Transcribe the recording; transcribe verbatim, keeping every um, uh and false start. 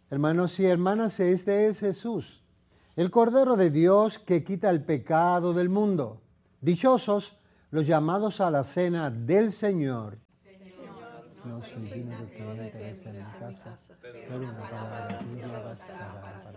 Hermanos y hermanas, este es Jesús, el Cordero de Dios que quita el pecado del mundo. Dichosos los llamados a la cena del Señor. No soy digno de que entres en mi casa, pero una palabra tuya bastará para